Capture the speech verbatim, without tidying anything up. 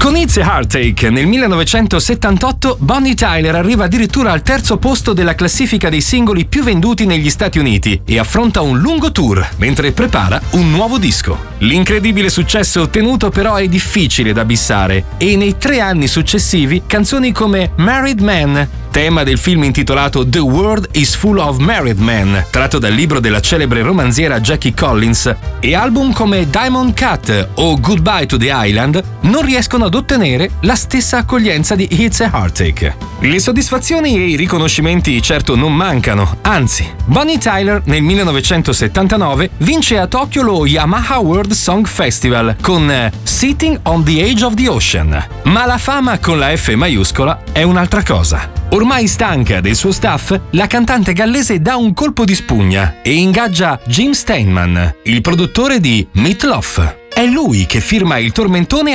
Con It's a Heartache nel millenovecentosettantotto Bonnie Tyler arriva addirittura al terzo posto della classifica dei singoli più venduti negli Stati Uniti e affronta un lungo tour mentre prepara un nuovo disco. L'incredibile successo ottenuto però è difficile da abissare e nei tre anni successivi canzoni come Married Man, tema del film intitolato The World is Full of Married Men, tratto dal libro della celebre romanziera Jackie Collins, e album come Diamond Cut o Goodbye to the Island non riescono ad ottenere la stessa accoglienza di It's a Heartache. Le soddisfazioni e i riconoscimenti certo non mancano, anzi, Bonnie Tyler nel millenovecentosettantanove vince a Tokyo lo Yamaha World Song Festival con Sitting on the Edge of the Ocean. Ma la fama con la F maiuscola è un'altra cosa. Ormai stanca del suo staff, la cantante gallese dà un colpo di spugna e ingaggia Jim Steinman, il produttore di Meat Loaf. È lui che firma il tormentone